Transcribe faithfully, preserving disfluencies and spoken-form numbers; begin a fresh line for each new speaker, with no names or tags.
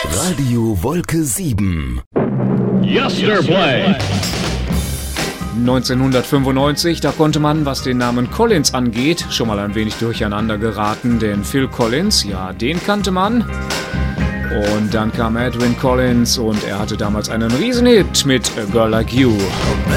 Radio Wolke sieben.
Yesterplay.
neunzehnhundertfünfundneunzig, da konnte man, was den Namen Collins angeht, schon mal ein wenig durcheinander geraten, denn Phil Collins, ja, den kannte man. Und dann kam Edwyn Collins und er hatte damals einen Riesenhit mit A Girl Like You.